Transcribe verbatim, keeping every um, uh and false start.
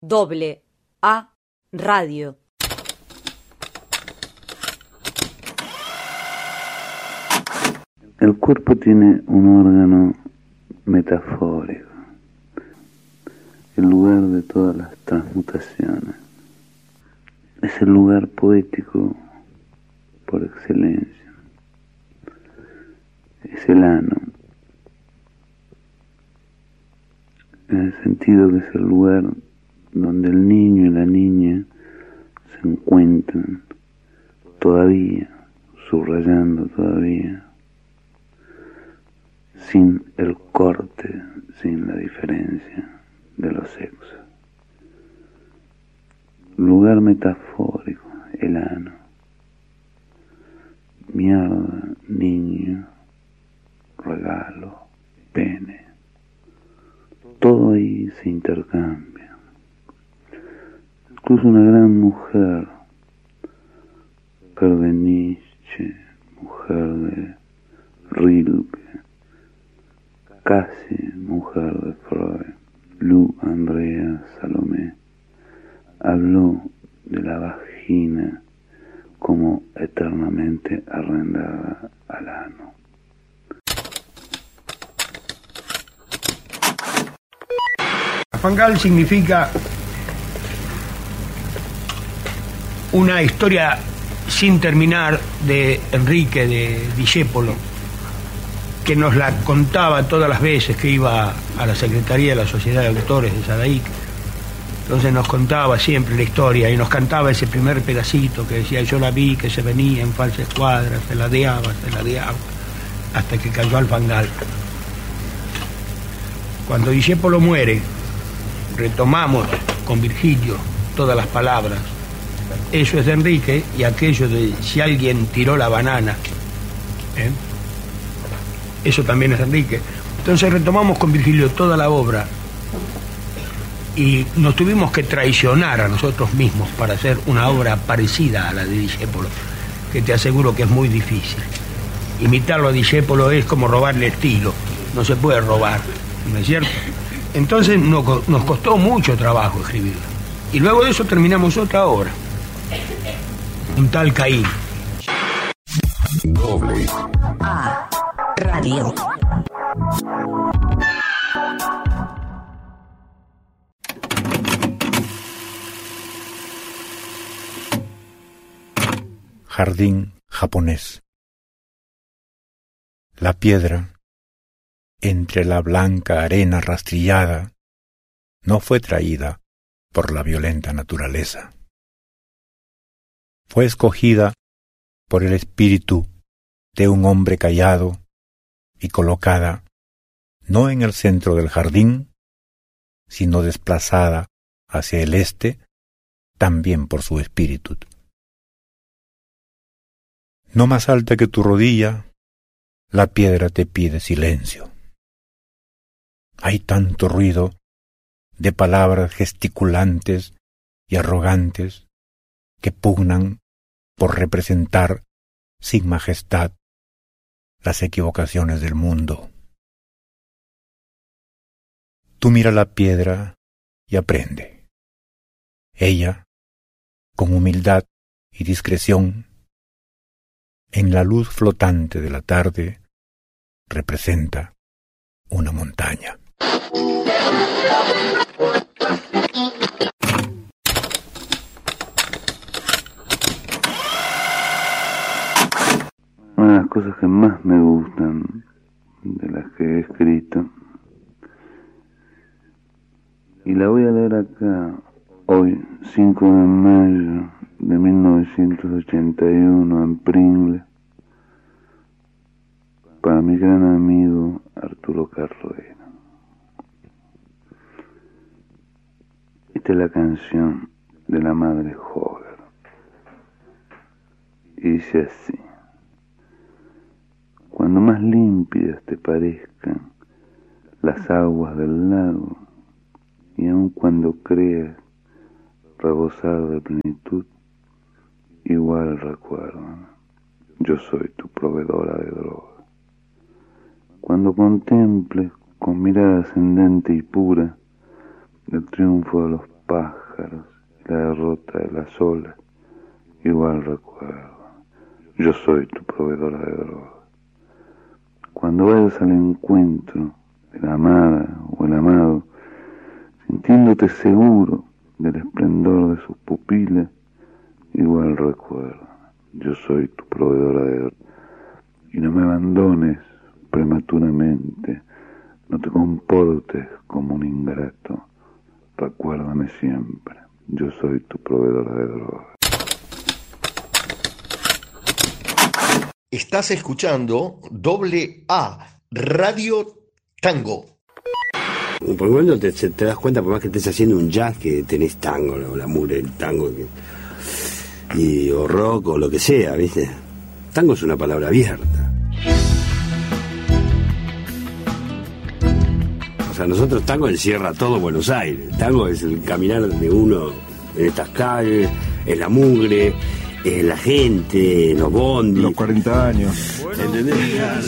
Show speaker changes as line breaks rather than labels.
Doble A Radio.
El cuerpo tiene un órgano metafórico, el lugar de todas las transmutaciones. Es el lugar poético por excelencia. Es el ano, en el sentido que es el lugar donde el niño y la niña se encuentran todavía, subrayando todavía, sin el corte, sin la diferencia de los sexos. Lugar metafórico, el ano. Mierda, niño, regalo, pene. Todo ahí se intercambia. Incluso una gran mujer, mujer de Nietzsche, mujer de Rilke, casi mujer de Freud, Lu Andrea Salomé, habló de la vagina como eternamente arrendada al ano.
Fangal significa una historia sin terminar de Enrique de Discépolo, que nos la contaba todas las veces que iba a la Secretaría de la Sociedad de Autores de Sadaic. Entonces nos contaba siempre la historia y nos cantaba ese primer pedacito que decía: yo la vi que se venía en falsa escuadra, se ladeaba, se ladeaba, hasta que cayó al fangal. Cuando Discépolo muere, retomamos con Virgilio todas las palabras. Eso es de Enrique, y aquello de si alguien tiró la banana, ¿eh? Eso también es de Enrique. Entonces retomamos con Virgilio toda la obra y nos tuvimos que traicionar a nosotros mismos para hacer una obra parecida a la de Discépolo, que te aseguro que es muy difícil. Imitarlo a Discépolo es como robarle estilo, no se puede robar, ¿no es cierto? Entonces nos, nos costó mucho trabajo escribirla. Y luego de eso terminamos otra obra, un tal Caín.
Doble A Radio.
Jardín japonés. La piedra, entre la blanca arena rastrillada, no fue traída por la violenta naturaleza. Fue escogida por el espíritu de un hombre callado y colocada no en el centro del jardín, sino desplazada hacia el este, también por su espíritu. No más alta que tu rodilla, la piedra te pide silencio. Hay tanto ruido de palabras gesticulantes y arrogantes que pugnan por representar sin majestad las equivocaciones del mundo. Tú mira la piedra y aprende. Ella, con humildad y discreción, en la luz flotante de la tarde, representa una montaña.
Una de las cosas que más me gustan de las que he escrito, y la voy a leer acá hoy, cinco de mayo de mil novecientos ochenta y uno, en Pringle, para mi gran amigo Arturo Carrera. Esta es la canción de la madre Hogar, y dice así: cuando más límpidas te parezcan las aguas del lago, y aun cuando creas rebosar de plenitud, igual recuerdo, yo soy tu proveedora de droga. Cuando contemples con mirada ascendente y pura el triunfo de los pájaros y la derrota de las olas, igual recuerdo. Yo soy tu proveedora de droga. Cuando vayas al encuentro de la amada o el amado, sintiéndote seguro del esplendor de sus pupilas, igual recuerdo. Yo soy tu proveedora de droga. Y no me abandones prematuramente, no te comportes como un ingrato. Recuérdame siempre, yo soy tu proveedora de droga.
Estás escuchando Doble A, Radio Tango.
Por un momento te, te das cuenta, por más que estés haciendo un jazz, que tenés tango, la, la mure, el tango, que, y, o rock, o lo que sea, ¿viste? Tango es una palabra abierta. O sea, nosotros tango encierra todo Buenos Aires. Tango es el caminar de uno en estas calles, es la mugre, es la gente, los bondis.
Los cuarenta años.
¿Entendés?